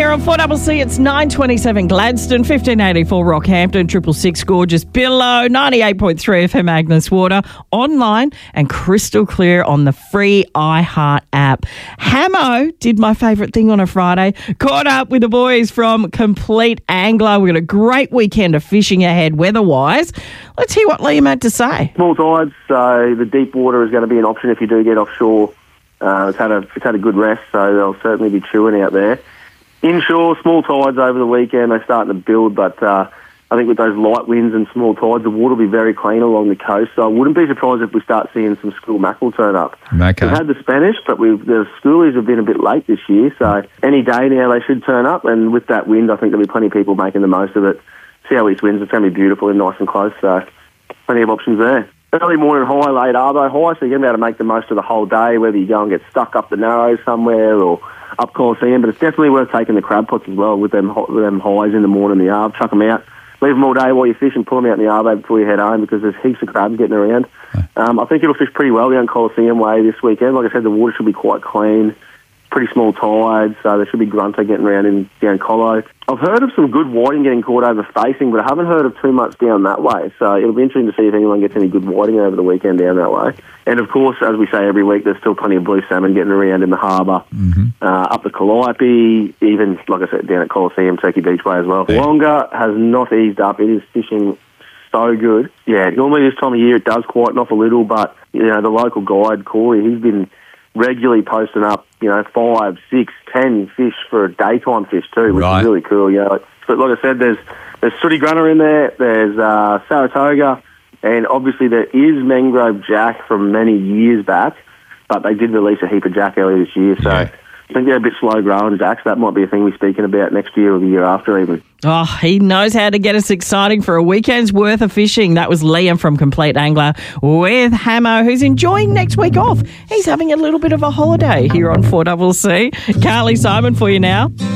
here on 4CC. It's 927 Gladstone, 1584 Rockhampton, 666 Gorgeous Billow, 98.3 FM Agnes Water, online and crystal clear on the free iHeart app. Hamo did my favourite thing on a Friday, caught up with the boys from Complete Angler. We've got a great weekend of fishing ahead weather-wise. Let's hear what Liam had to say. Small tides, so the deep water is going to be an option if you do get offshore. It's had a good rest, so they'll certainly be chewing out there. Inshore, small tides over the weekend, they're starting to build, but I think with those light winds and small tides, the water will be very clean along the coast, so I wouldn't be surprised if we start seeing some school mackerel turn up. Okay. We've had the Spanish, but the schoolies have been a bit late this year, so any day now they should turn up, and with that wind, I think there'll be plenty of people making the most of it. See how east winds, it's going to be beautiful and nice and close, so plenty of options there. Early morning high, late arvo high, so you're going to be able to make the most of the whole day, whether you go and get stuck up the Narrows somewhere or up Coliseum, but it's definitely worth taking the crab pots as well with them highs in the morning, the arb, chuck them out. Leave them all day while you fish and pull them out in the arvo before you head home because there's heaps of crabs getting around. I think it'll fish pretty well down Coliseum way this weekend. Like I said, the water should be quite clean. Pretty small tides, so there should be grunter getting around down Colo. I've heard of some good whiting getting caught over facing, but I haven't heard of too much down that way. So it'll be interesting to see if anyone gets any good whiting over the weekend down that way. And of course, as we say every week, there's still plenty of blue salmon getting around in the harbour, up the Calliope, even, like I said, down at Coliseum, Turkey Beach Way as well. Yeah. Wonga has not eased up. It is fishing so good. Yeah, normally this time of year it does quieten off a little, but the local guide, Corey, he's been regularly posting up, 5, 6, 10 fish for a daytime fish too, which is really cool. But like I said, there's sooty grunter in there, there's Saratoga, and obviously there is mangrove jack from many years back, but they did release a heap of jack earlier this year, so I think they're a bit slow growing jacks. That might be a thing we're speaking about next year or the year after even. Oh, he knows how to get us exciting for a weekend's worth of fishing. That was Liam from Complete Angler with Hamo, who's enjoying next week off. He's having a little bit of a holiday here on 4CC. Carly Simon for you now.